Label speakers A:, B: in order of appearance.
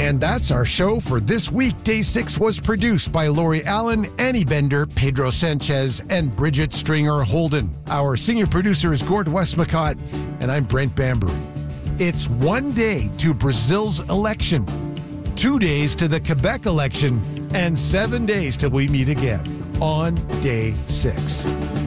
A: And that's our show for this week. Day 6 was produced by Lori Allen, Annie Bender, Pedro Sanchez, and Bridget Stringer Holden. Our senior producer is Gord Westmacott, and I'm Brent Bambury. It's 1 day to Brazil's election, 2 days to the Quebec election, and 7 days till we meet again on Day 6.